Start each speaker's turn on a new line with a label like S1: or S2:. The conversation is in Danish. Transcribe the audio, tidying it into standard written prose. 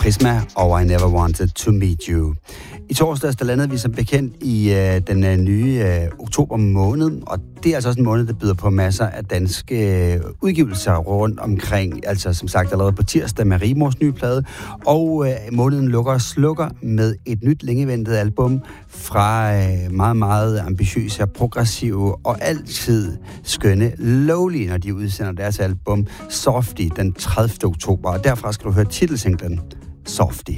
S1: Prisma og I Never Wanted to Meet You. I torsdags der landede vi som bekendt i den nye oktober måned, og det er altså også en måned, der byder på masser af danske udgivelser rundt omkring. Altså som sagt allerede på tirsdag med Rigmors nye plade, og måneden lukker og slukker med et nyt længeventet album fra meget, meget ambitiøse og progressive og altid skønne Lowly, når de udsender deres album Softy den 30. oktober. Og derfra skal du høre titelsinglen Softy.